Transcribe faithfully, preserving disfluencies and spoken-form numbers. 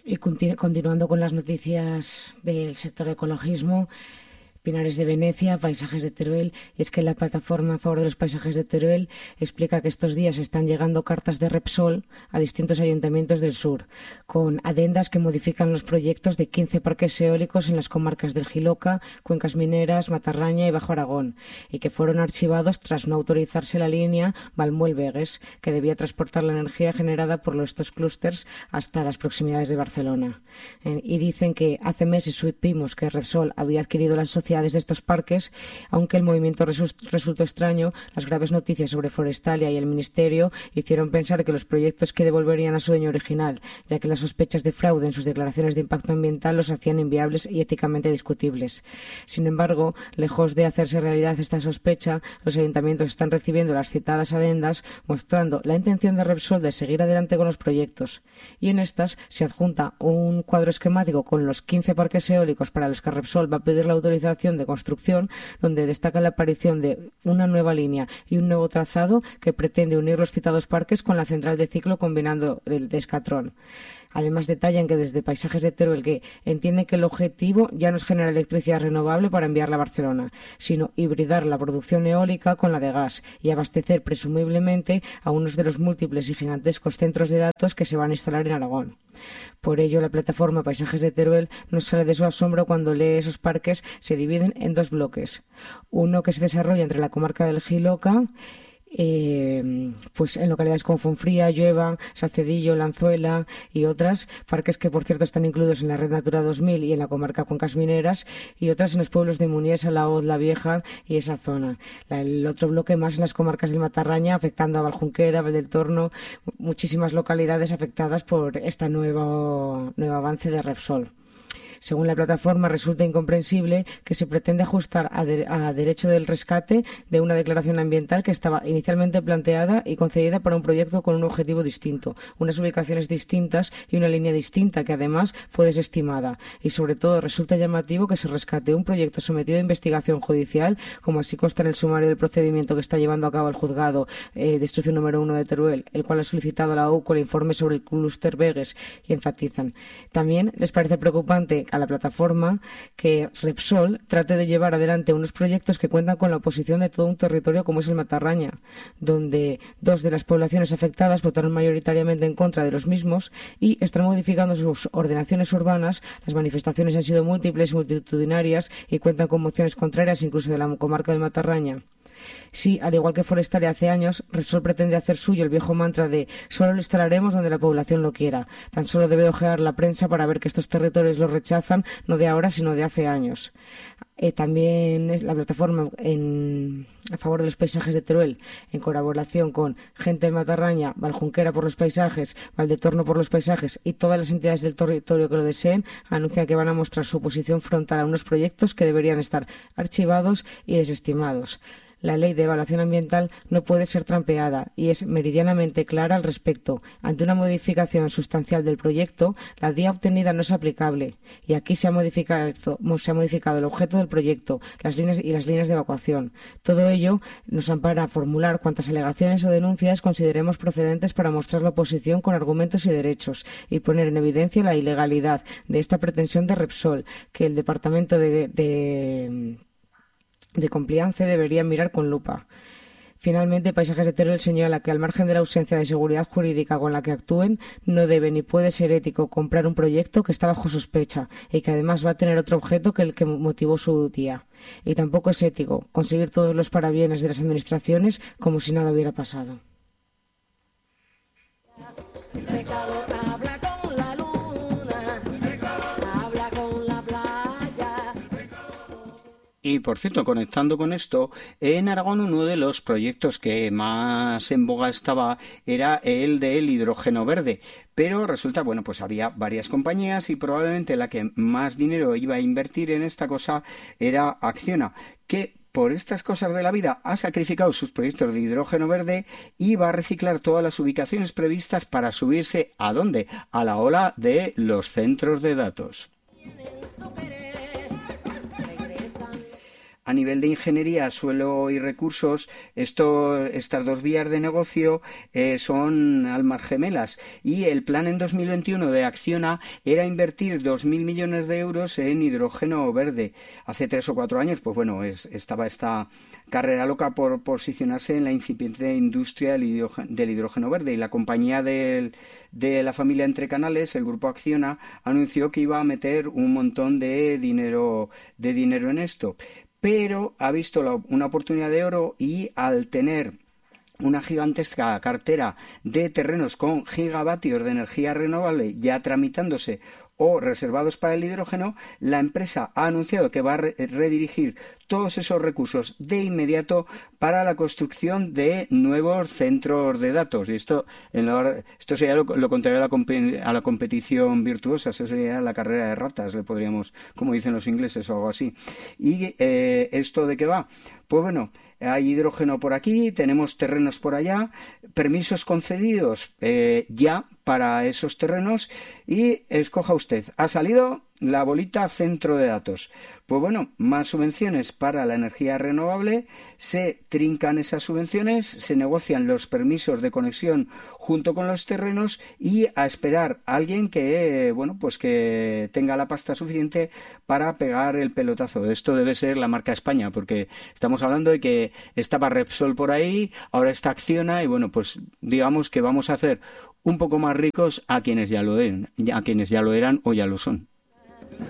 Y continu- continuando con las noticias del sector de ecologismo, Pinares de Venecia, paisajes de Teruel, y es que la plataforma a favor de los paisajes de Teruel explica que estos días están llegando cartas de Repsol a distintos ayuntamientos del sur, con adendas que modifican los proyectos de quince parques eólicos en las comarcas del Jiloca, Cuencas Mineras, Matarraña y Bajo Aragón, y que fueron archivados tras no autorizarse la línea Valmuel-Begues, que debía transportar la energía generada por estos clústers hasta las proximidades de Barcelona. Eh, y dicen que hace meses supimos que Repsol había adquirido las sociedades de estos parques, aunque el movimiento resultó extraño. Las graves noticias sobre Forestalia y el Ministerio hicieron pensar que los proyectos que devolverían a su dueño original, ya que las sospechas de fraude en sus declaraciones de impacto ambiental los hacían inviables y éticamente discutibles. Sin embargo, lejos de hacerse realidad esta sospecha, los ayuntamientos están recibiendo las citadas adendas, mostrando la intención de Repsol de seguir adelante con los proyectos. Y en estas se adjunta un cuadro esquemático con los quince parques eólicos para los que Repsol va a pedir la autorización de construcción, donde destaca la aparición de una nueva línea y un nuevo trazado que pretende unir los citados parques con la central de ciclo combinando el de Escatrón. Además, detallan que desde Paisajes de Teruel que entienden que el objetivo ya no es generar electricidad renovable para enviarla a Barcelona, sino hibridar la producción eólica con la de gas y abastecer presumiblemente a uno de los múltiples y gigantescos centros de datos que se van a instalar en Aragón. Por ello, la plataforma Paisajes de Teruel no sale de su asombro cuando lee esos parques se dividen en dos bloques. Uno que se desarrolla entre la comarca del Jiloca, Eh, pues en localidades como Fonfría, Llueva, Salcedillo, Lanzuela y otras, parques que por cierto están incluidos en la Red Natura dos mil y en la comarca Cuencas Mineras, y otras en los pueblos de Muniesa, La Hoz, La Vieja y esa zona. La, el otro bloque más en las comarcas del Matarraña, afectando a Valjunquera, Valdeltorno, muchísimas localidades afectadas por este nuevo, nuevo avance de Repsol. Según la plataforma, resulta incomprensible que se pretende ajustar a, de, a derecho del rescate de una declaración ambiental que estaba inicialmente planteada y concedida para un proyecto con un objetivo distinto, unas ubicaciones distintas y una línea distinta que además fue desestimada. Y sobre todo resulta llamativo que se rescate un proyecto sometido a investigación judicial, como así consta en el sumario del procedimiento que está llevando a cabo el juzgado eh, de instrucción número uno de Teruel, el cual ha solicitado a la U C O el informe sobre el clúster Begues, y enfatizan. También les parece preocupante a la plataforma que Repsol trate de llevar adelante unos proyectos que cuentan con la oposición de todo un territorio como es el Matarraña, donde dos de las poblaciones afectadas votaron mayoritariamente en contra de los mismos y están modificando sus ordenaciones urbanas. Las manifestaciones han sido múltiples y multitudinarias y cuentan con mociones contrarias incluso de la comarca del Matarraña. Sí, al igual que Forestalia hace años, Repsol pretende hacer suyo el viejo mantra de solo lo instalaremos donde la población lo quiera. Tan solo debe ojear la prensa para ver que estos territorios los rechazan, no de ahora, sino de hace años. Eh, también es la plataforma en, a favor de los paisajes de Teruel, en colaboración con Gente del Matarraña, Valjunquera por los paisajes, Valdetorno por los paisajes y todas las entidades del territorio que lo deseen, anuncian que van a mostrar su oposición frontal a unos proyectos que deberían estar archivados y desestimados. La ley de evaluación ambiental no puede ser trampeada y es meridianamente clara al respecto. Ante una modificación sustancial del proyecto, la D I A obtenida no es aplicable y aquí se ha modificado, se ha modificado el objeto del proyecto, las líneas y las líneas de evacuación. Todo ello nos ampara a formular cuantas alegaciones o denuncias consideremos procedentes para mostrar la oposición con argumentos y derechos y poner en evidencia la ilegalidad de esta pretensión de Repsol, que el Departamento de, de de compliance debería mirar con lupa. Finalmente, Paisajes de Teruel señala que al margen de la ausencia de seguridad jurídica con la que actúen, no debe ni puede ser ético comprar un proyecto que está bajo sospecha y que además va a tener otro objeto que el que motivó su día. Y tampoco es ético conseguir todos los parabienes de las administraciones como si nada hubiera pasado. Y, por cierto, conectando con esto, en Aragón uno de los proyectos que más en boga estaba era el del hidrógeno verde. Pero resulta, bueno, pues había varias compañías y probablemente la que más dinero iba a invertir en esta cosa era Acciona, que por estas cosas de la vida ha sacrificado sus proyectos de hidrógeno verde y va a reciclar todas las ubicaciones previstas para subirse ¿a dónde? A la ola de los centros de datos. a nivel de ingeniería, suelo y recursos, esto, estas dos vías de negocio eh, son almas gemelas, y el plan en dos mil veintiuno de Acciona era invertir dos mil millones de euros en hidrógeno verde. Hace tres o cuatro años, pues bueno, es, estaba esta carrera loca por posicionarse en la incipiente industria del hidrógeno, del hidrógeno verde, y la compañía del, de la familia Entre Canales, el grupo Acciona, anunció que iba a meter un montón de dinero, de dinero en esto, pero ha visto la, una oportunidad de oro, y al tener una gigantesca cartera de terrenos con gigavatios de energía renovable ya tramitándose o reservados para el hidrógeno, la empresa ha anunciado que va a re redirigir todos esos recursos de inmediato para la construcción de nuevos centros de datos. Y esto, en lo, esto sería lo, lo contrario a la, a la competición virtuosa, eso sería la carrera de ratas, le podríamos, como dicen los ingleses o algo así. ¿Y eh, esto de qué va? Pues bueno, hay hidrógeno por aquí, tenemos terrenos por allá, permisos concedidos eh, ya para esos terrenos, y escoja usted. Ha salido la bolita centro de datos. Pues bueno, más subvenciones para la energía renovable, se trincan esas subvenciones, se negocian los permisos de conexión junto con los terrenos, y a esperar a alguien que, bueno, pues que tenga la pasta suficiente para pegar el pelotazo. Esto debe ser la marca España, porque estamos hablando de que estaba Repsol por ahí, ahora está Acciona, y bueno, pues digamos que vamos a hacer un poco más ricos a quienes ya lo eran, a quienes ya lo eran o ya lo son.